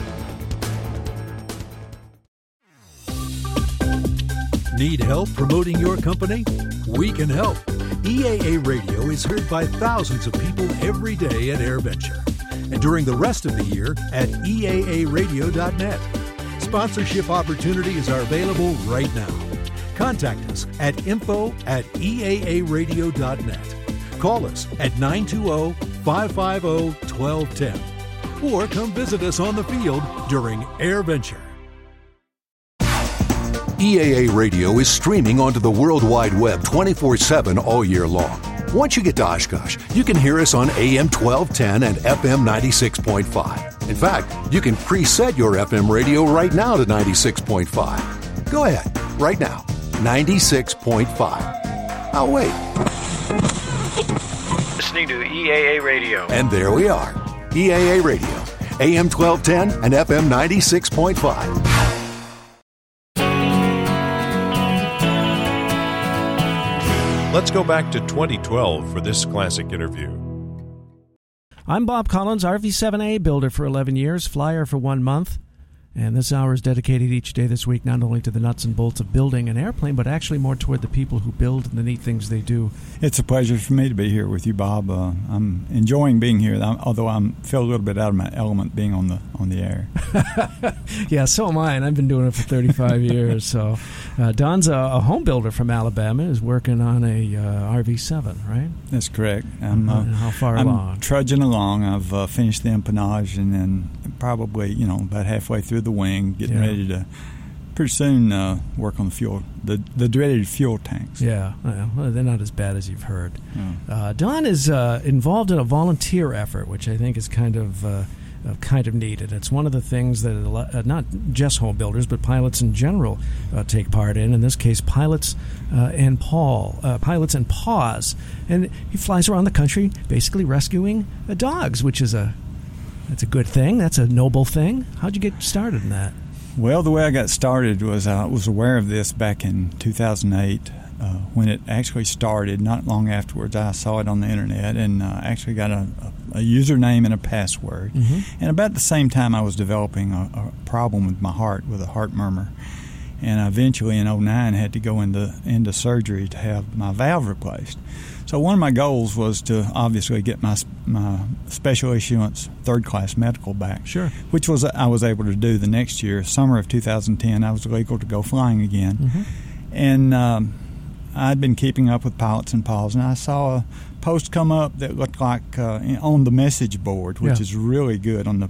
Need help promoting your company? We can help. EAA Radio is heard by thousands of people every day at AirVenture, and during the rest of the year at EAAradio.net. Sponsorship opportunities are available right now. Contact us at info@EAAradio.net. Call us at 920-550-1210. Or come visit us on the field during AirVenture. EAA Radio is streaming onto the World Wide Web 24/7 all year long. Once you get to Oshkosh, you can hear us on AM 1210 and FM 96.5. In fact, you can preset your FM radio right now to 96.5. Go ahead, right now, 96.5. I'll wait. Listening to EAA Radio. And there we are, EAA Radio, AM 1210 and FM 96.5. Let's go back to 2012 for this classic interview. I'm Bob Collins, RV-7A builder for 11 years, flyer for 1 month. And this hour is dedicated each day this week not only to the nuts and bolts of building an airplane, but actually more toward the people who build and the neat things they do. It's a pleasure for me to be here with you, Bob. I'm enjoying being here, although I feel a little bit out of my element being on the air. Yeah, so am I, and I've been doing it for 35 years. So Don's a home builder from Alabama, is working on a RV-7, right? That's correct. How far along? I'm trudging along. I've finished the empennage, and then probably, about halfway through the wing, getting ready to pretty soon work on the fuel, the dreaded fuel tanks. Yeah, well, they're not as bad as you've heard. Don is involved in a volunteer effort, which I think is kind of needed. It's one of the things that not just home builders, but pilots in general take part in. In this case, Pilots and Paws, and he flies around the country basically rescuing dogs, which is that's a good thing. That's a noble thing. How'd you get started in that? Well, the way I got started was I was aware of this back in 2008 when it actually started. Not long afterwards, I saw it on the internet and actually got a username and a password. Mm-hmm. And about the same time, I was developing a problem with my heart, with a heart murmur. And I eventually, in 2009, had to go into surgery to have my valve replaced. So one of my goals was to obviously get my special issuance third-class medical back. Sure. Which I was able to do the next year. Summer of 2010, I was legal to go flying again. Mm-hmm. And I'd been keeping up with Pilots and Paws, and I saw a post come up that looked like on the message board, which is really good, on the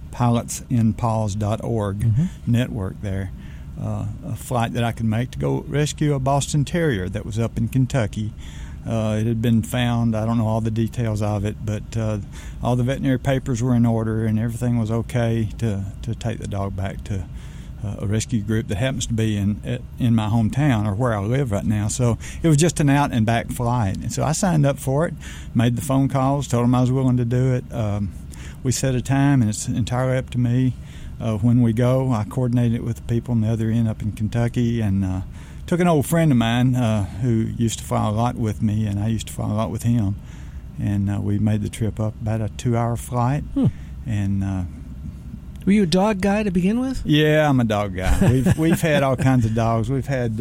pilotsandpaws.org network there. A flight that I could make to go rescue a Boston Terrier that was up in Kentucky. It had been found. I don't know all the details of it, but all the veterinary papers were in order, and everything was okay to take the dog back to a rescue group that happens to be in my hometown or where I live right now. So it was just an out and back flight, and so I signed up for it, made the phone calls, told them I was willing to do it. We set a time, and it's entirely up to me. When we go, I coordinate it with the people on the other end up in Kentucky, and took an old friend of mine who used to fly a lot with me, and I used to fly a lot with him, and we made the trip up, about a 2-hour flight. And were you a dog guy to begin with? Yeah, I'm a dog guy. We've had all kinds of dogs. We've had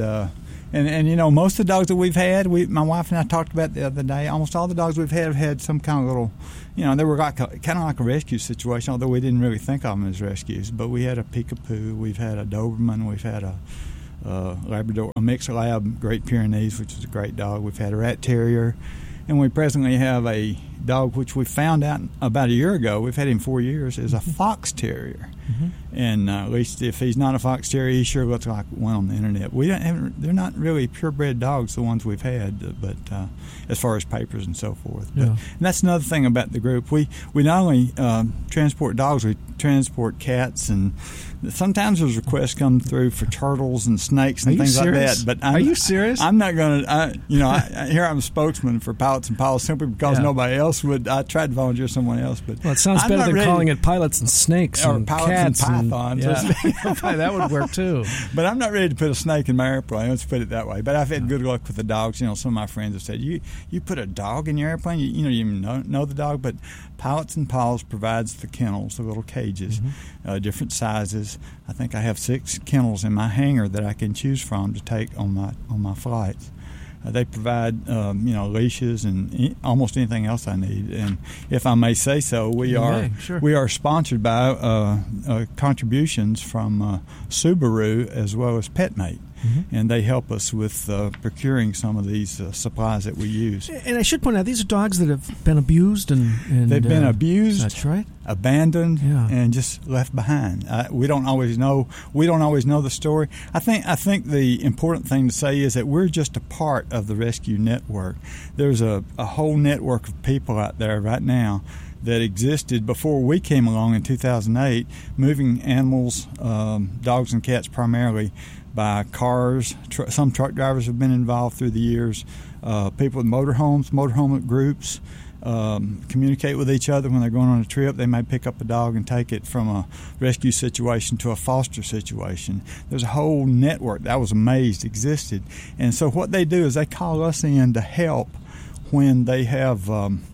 and you know, most of the dogs that we've had, my wife and I talked about the other day, almost all the dogs we've had have had some kind of little, you know, they were kind of like a rescue situation, although we didn't really think of them as rescues. But we had a Peekapoo, we've had a Doberman, we've had a Labrador, a mixed lab, Great Pyrenees, which is a great dog. We've had a Rat Terrier, and we presently have a dog which we found out about a year ago. We've had him 4 years. Is a Fox Terrier, and at least if he's not a Fox Terrier, he sure looks like one on the internet. They're not really purebred dogs, the ones we've had, but as far as papers and so forth. But, and that's another thing about the group. We not only transport dogs, we transport cats, and sometimes there's requests come through for turtles and snakes and things like that. But are you serious? I'm not going to. Here I'm a spokesman for Pilots and Paws simply because nobody else would. I tried to volunteer someone else, but it sounds better than calling it Pilots and Snakes or and Pilots cats and Pythons. That would work too. But I'm not ready to put a snake in my airplane. Let's put it that way. But I've had good luck with the dogs. You know, some of my friends have said, "You put a dog in your airplane? You even know the dog?" But Pilots and Paws provides the kennels, the little cages, different sizes. I think I have 6 kennels in my hangar that I can choose from to take on my flights. They provide leashes and almost anything else I need. And if I may say so, we are sponsored by contributions from Subaru as well as PetMate. And they help us with procuring some of these supplies that we use. And I should point out, these are dogs that have been abused and they've been abused. That's right. Abandoned and just left behind. We don't always know. We don't always know the story. I think the important thing to say is that we're just a part of the rescue network. There's a whole network of people out there right now that existed before we came along in 2008, moving animals, dogs and cats primarily, by cars. Some truck drivers have been involved through the years. People with motorhome groups communicate with each other when they're going on a trip. They may pick up a dog and take it from a rescue situation to a foster situation. There's a whole network that I was amazed existed. And so what they do is they call us in to help when they have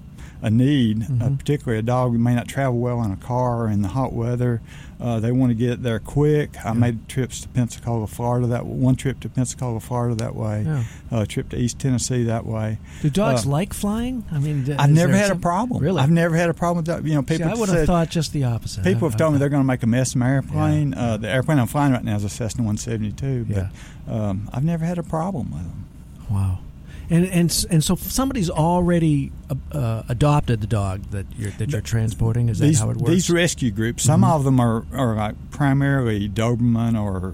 a need, particularly a dog who may not travel well in a car in the hot weather. They want to get there quick. I made trips to Pensacola, Florida. One trip to Pensacola, Florida that way. A trip to East Tennessee that way. Do dogs like flying? I mean, I've never had a problem. Really, I've never had a problem with that. You know, people. See, I would have thought just the opposite. People have told me they're going to make a mess in my airplane. The airplane I'm flying right now is a Cessna 172, but I've never had a problem with them. Wow. And so somebody's already adopted the dog that you're transporting. Is that how it works? These rescue groups, some of them are like primarily Doberman or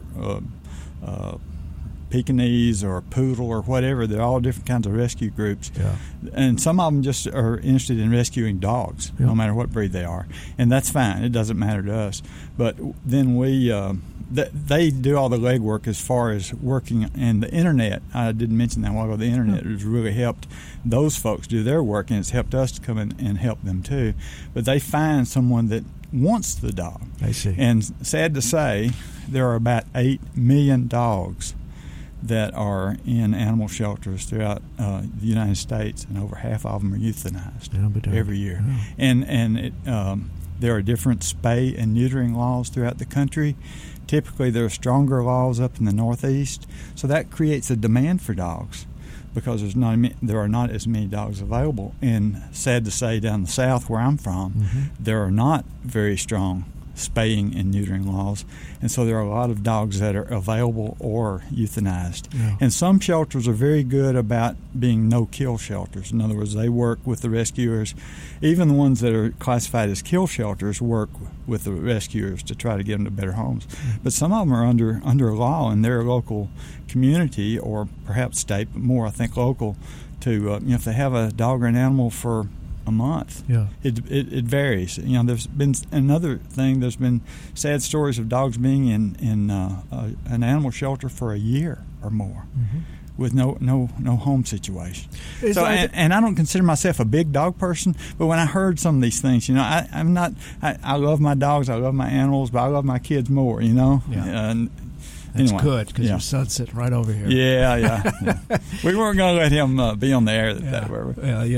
Pekingese or Poodle or whatever. They're all different kinds of rescue groups. And some of them just are interested in rescuing dogs, no matter what breed they are. And that's fine. It doesn't matter to us. But then they do all the legwork as far as working, and the internet. I didn't mention that a while ago. The internet has really helped those folks do their work, and it's helped us to come in and help them too. But they find someone that wants the dog. I see. And sad to say, there are about 8 million dogs that are in animal shelters throughout the United States, and over half of them are euthanized every year. And there are different spay and neutering laws throughout the country. Typically, there are stronger laws up in the Northeast, so that creates a demand for dogs because there are not as many dogs available. And sad to say, down the South where I'm from, there are not very strong spaying and neutering laws, and so there are a lot of dogs that are available or euthanized. Yeah. And some shelters are very good about being no-kill shelters. In other words, they work with the rescuers. Even the ones that are classified as kill shelters work with the rescuers to try to get them to better homes. But some of them are under law in their local community, or perhaps state, but more I think local, to if they have a dog or an animal for a month. Yeah. It varies. There's been another thing. There's been sad stories of dogs being in an animal shelter for a year or more, with no home situation. And I don't consider myself a big dog person, but when I heard some of these things, I'm not. I love my dogs. I love my animals, but I love my kids more. Yeah. That's anyway, good, because your son's sitting right over here. Yeah. We weren't going to let him be on the air that way.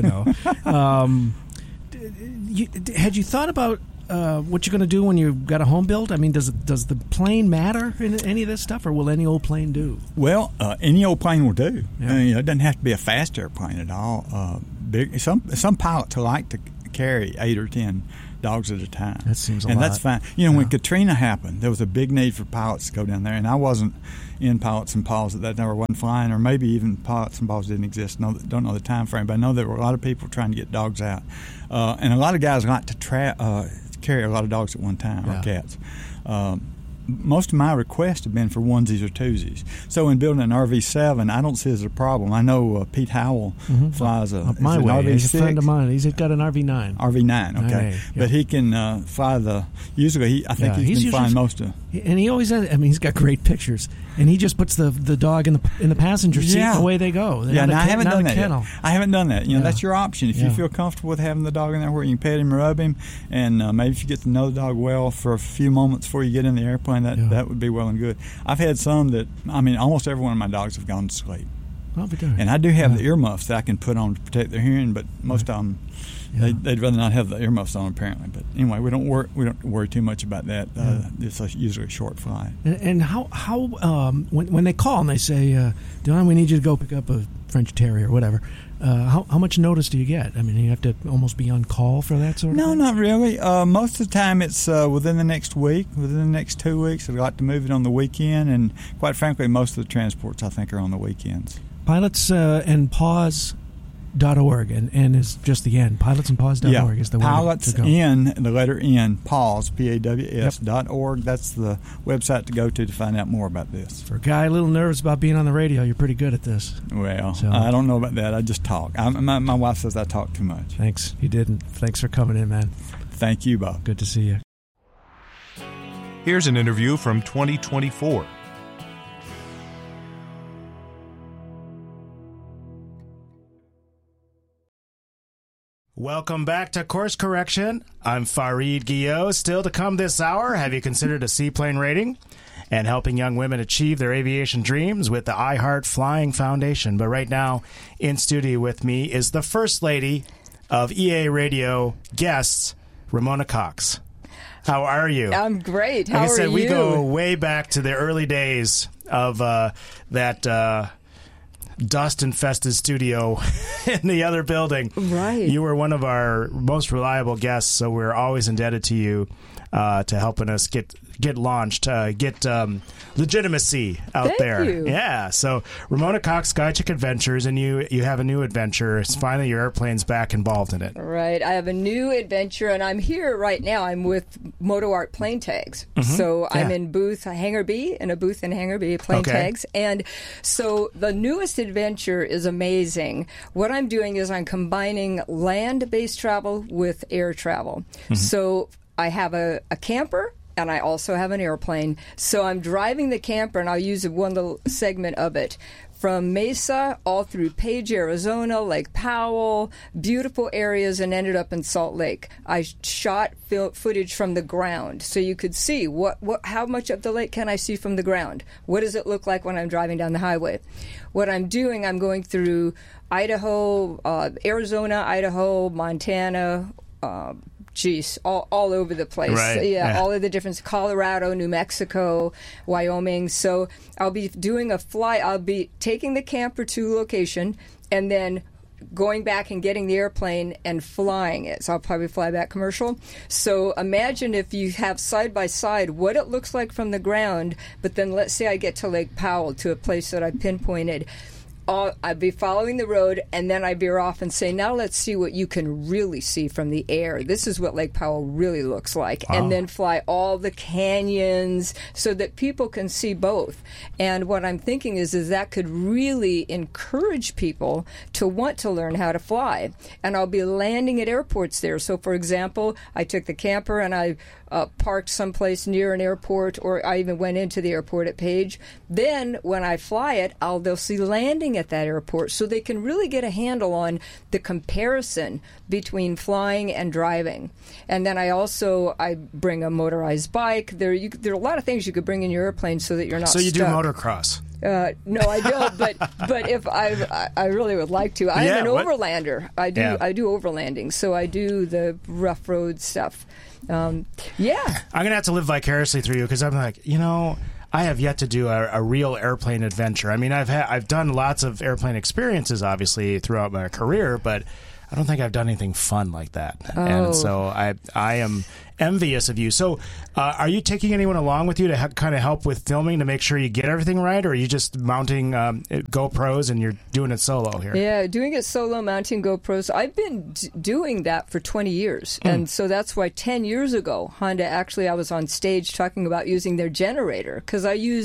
Had you thought about what you're going to do when you've got a home built? I mean, does the plane matter in any of this stuff, or will any old plane do? Well, any old plane will do. Yeah. It doesn't have to be a fast airplane at all. Some pilots like to carry 8 or 10 dogs at a time. That seems a lot. And that's fine. When Katrina happened, there was a big need for pilots to go down there, and I wasn't in Pilots and Paws at that time, or wasn't flying, or maybe even Pilots and Paws didn't exist. Don't know the time frame, but I know there were a lot of people trying to get dogs out. And a lot of guys like to carry a lot of dogs at one time, or cats. Most of my requests have been for onesies or twosies. So in building an RV7, I don't see it as a problem. I know Pete Howell flies my way. RV6. He's a friend of mine. He's got an RV9. RV9, okay. Yeah. But he can fly usually I think he's been flying most of. And he always he's got great pictures. And he just puts the dog in the passenger seat, and away they go. I haven't done that yet. I haven't done that. That's your option. If you feel comfortable with having the dog in there where you can pet him or rub him, and maybe if you get to know the dog well for a few moments before you get in the airplane, that would be well and good. I've had some that, almost every one of my dogs have gone to sleep. I'll be darned. And I do have the earmuffs that I can put on to protect their hearing, but most of them, they'd rather not have the earmuffs on, apparently. But anyway, we don't worry too much about that. It's usually a short flight. And how when they call and they say, Don, we need you to go pick up a French Terrier or whatever, how much notice do you get? I mean, you have to almost be on call for that sort of thing? No, not really. Most of the time it's within the next week, within the next 2 weeks. I'd like to move it on the weekend, and quite frankly, most of the transports, I think, are on the weekends. Pilots and Paws.org, and is just the end. Pilotsandpaws.org is the way Pilots to go. the letter N, Paws, PAWS.org. That's the website to go to find out more about this. For a guy a little nervous about being on the radio, you're pretty good at this. Well, I don't know about that. I just talk. My wife says I talk too much. Thanks. You didn't. Thanks for coming in, man. Thank you, Bob. Good to see you. Here's an interview from 2024. Welcome back to Course Correction. I'm Fareed Guillot. Still to come this hour, have you considered a seaplane rating? And helping young women achieve their aviation dreams with the iHeart Flying Foundation. But right now, in studio with me is the First Lady of EAA Radio guests, Ramona Cox. How are you? I'm great. How like I said, are you? We go way back to the early days of that dust-infested studio in the other building. Right. You were one of our most reliable guests, so we're always indebted to you to helping us get launched, get legitimacy out there. Thank you. Yeah. So Ramona Cox, Skychick Adventures, and you have a new adventure. It's finally your airplane's back involved in it. Right. I have a new adventure, and I'm here right now. I'm with Moto Art Plane Tags. So I'm in booth Hangar B, in a booth in Hangar B, Plane Tags. And so the newest adventure is amazing. What I'm doing is I'm combining land-based travel with air travel. So I have a camper, and I also have an airplane. So I'm driving the camper, and I'll use one little segment of it. From Mesa all through Page, Arizona, Lake Powell, beautiful areas, and ended up in Salt Lake. I shot footage from the ground, so you could see how much of the lake can I see from the ground? What does it look like when I'm driving down the highway? What I'm doing, I'm going through Idaho, Arizona, Idaho, Montana, all over the place. Right. Yeah, all of the different, Colorado, New Mexico, Wyoming. So I'll be doing a fly. I'll be taking the camper to location and then going back and getting the airplane and flying it. So I'll probably fly back commercial. So imagine if you have side by side what it looks like from the ground, but then let's say I get to Lake Powell, to a place that I pinpointed. I'd be following the road, and then I'd veer off and say, now let's see what you can really see from the air. This is what Lake Powell really looks like. Oh. And then fly all the canyons so that people can see both. And what I'm thinking is that could really encourage people to want to learn how to fly. And I'll be landing at airports there. So, for example, I took the camper and I parked someplace near an airport, or I even went into the airport at Page. Then when I fly it, they'll see landing at that airport, so they can really get a handle on the comparison between flying and driving. And then I bring a motorized bike. There are a lot of things you could bring in your airplane so that you're not So you stuck. do motocross? No, I don't. But if I really would like to. I'm an overlander. I do overlanding, so I do the rough road stuff. I'm gonna have to live vicariously through you, because I'm like, I have yet to do a real airplane adventure. I mean, I've done lots of airplane experiences, obviously, throughout my career, but I don't think I've done anything fun like that. Oh. And so I am envious of you. So are you taking anyone along with you to kind of help with filming to make sure you get everything right, or are you just mounting GoPros and you're doing it solo here? Yeah, doing it solo, mounting GoPros. I've been doing that for 20 years. And so that's why 10 years ago, Honda, I was on stage talking about using their generator, because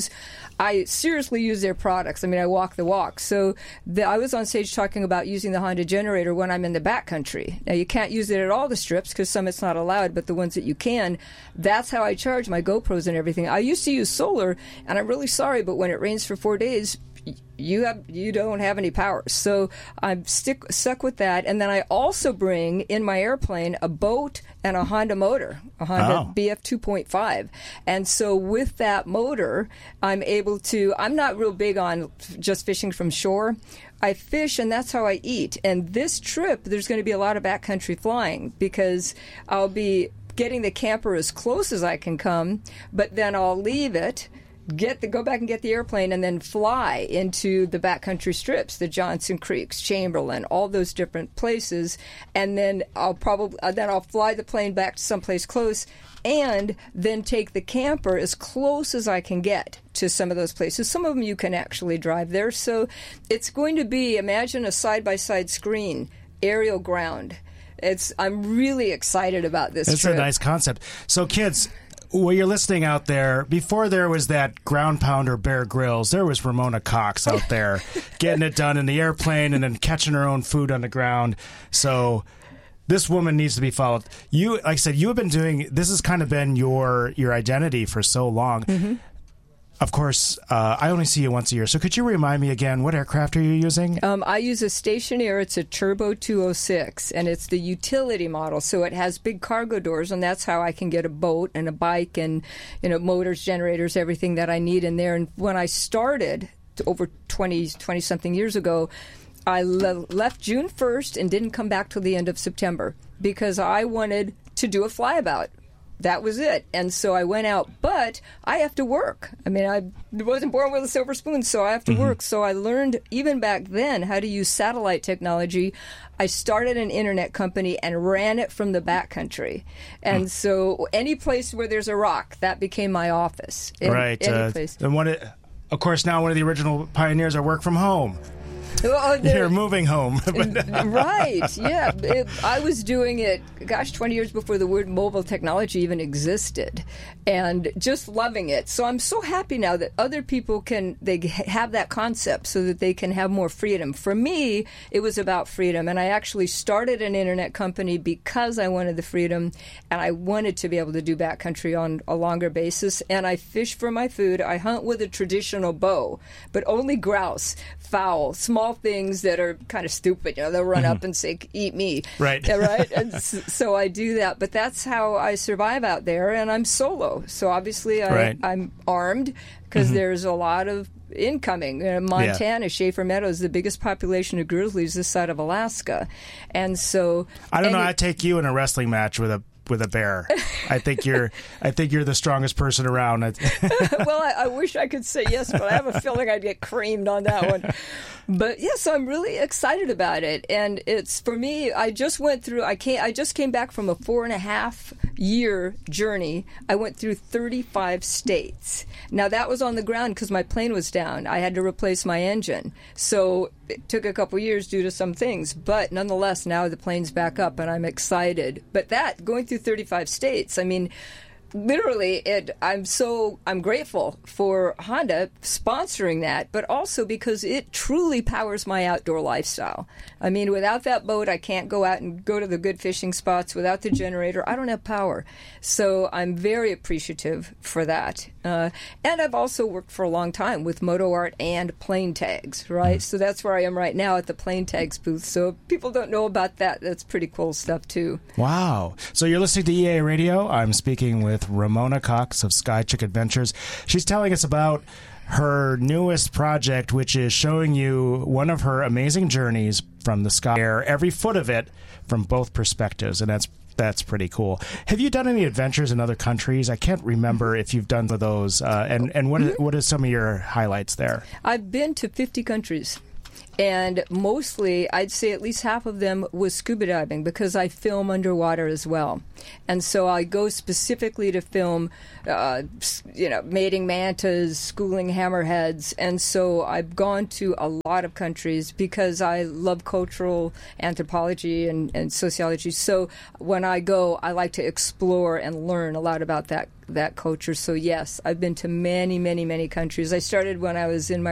I seriously use their products. I mean, I walk the walk. So I was on stage talking about using the Honda generator when I'm in the backcountry. Now, you can't use it at all the strips because some it's not allowed, but the ones that you can, that's how I charge my GoPros and everything. I used to use solar, and I'm really sorry, but when it rains for 4 days, you don't have any power. So I'm stuck with that. And then I also bring in my airplane a boat and a Honda motor, a Honda BF 2.5. And so with that motor, I'm not real big on just fishing from shore. I fish, and that's how I eat. And this trip, there's going to be a lot of backcountry flying, because I'll be getting the camper as close as I can come, but then I'll leave it, go back and get the airplane, and then fly into the backcountry strips, the Johnson Creeks, Chamberlain, all those different places, and then I'll fly the plane back to someplace close, and then take the camper as close as I can get to some of those places. Some of them you can actually drive there. So it's going to be, imagine a side-by-side screen, aerial ground. I'm really excited about this trip. It's a nice concept. So kids, well, you're listening out there, before there was that ground pounder Bear Grylls, there was Ramona Cox out there getting it done in the airplane and then catching her own food on the ground. So this woman needs to be followed. You, like I said, you have been doing, this has kind of been your identity for so long. Mm-hmm. Of course, I only see you once a year. So could you remind me again, what aircraft are you using? I use a Stationair. It's a Turbo 206, and it's the utility model. So it has big cargo doors, and that's how I can get a boat and a bike and, motors, generators, everything that I need in there. And when I started over 20-something years ago, I left June 1st and didn't come back till the end of September because I wanted to do a flyabout. That was it. And so I went out, but I have to work. I mean, I wasn't born with a silver spoon, so I have to work. So I learned even back then how to use satellite technology. I started an internet company and ran it from the backcountry. And so any place where there's a rock, that became my office. Right. Any place. And of course, now one of the original pioneers are work from home. You're moving home. Right, yeah. I was doing it, 20 years before the word mobile technology even existed, and just loving it. So I'm so happy now that other people they have that concept so that they can have more freedom. For me, it was about freedom, and I actually started an internet company because I wanted the freedom, and I wanted to be able to do backcountry on a longer basis, and I fish for my food. I hunt with a traditional bow, but only grouse, fowl, small things that are kind of stupid. They'll run up and say, eat me. Right. Right? And so I do that. But that's how I survive out there, and I'm solo. So obviously I'm armed because there's a lot of incoming. Montana, Schaefer Meadows, the biggest population of grizzlies this side of Alaska. And so... I don't know. I'd take you in a wrestling match with with a bear. I think you're the strongest person around. Well, I wish I could say yes, but I have a feeling I'd get creamed on that one. But yes, I'm really excited about it, and it's for me. I just came back from a 4.5-year journey. I went through 35 states. Now that was on the ground because my plane was down. I had to replace my engine, so it took a couple years due to some things. But nonetheless, now the plane's back up, and I'm excited. But that going through 35 states, I mean. Literally, I'm grateful for Honda sponsoring that, but also because it truly powers my outdoor lifestyle. I mean, without that boat, I can't go out and go to the good fishing spots. Without the generator, I don't have power. So I'm very appreciative for that. And I've also worked for a long time with Moto Art and Plane Tags, right? So that's where I am right now at the Plane Tags booth. So if people don't know about that, that's pretty cool stuff, too. Wow. So you're listening to EAA Radio. I'm speaking with Ramona Cox of Sky Chick Adventures. She's telling us about her newest project, which is showing you one of her amazing journeys from the sky air, every foot of it from both perspectives, and that's pretty cool. Have you done any adventures in other countries? I can't remember if you've done those. And what is some of your highlights there? I've been to 50 countries. And mostly, I'd say at least half of them was scuba diving because I film underwater as well. And so I go specifically to film, mating mantas, schooling hammerheads. And so I've gone to a lot of countries because I love cultural anthropology and sociology. So when I go, I like to explore and learn a lot about that culture. So yes, I've been to many, many, many countries. I started when I was in my